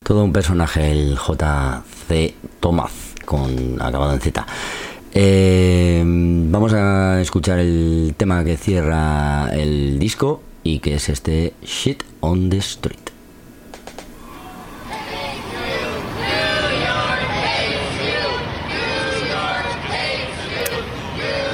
Todo un personaje, el J.C. Thomas, con acabado en Z. Vamos a escuchar el tema que cierra el disco y que es este Shit on the Street.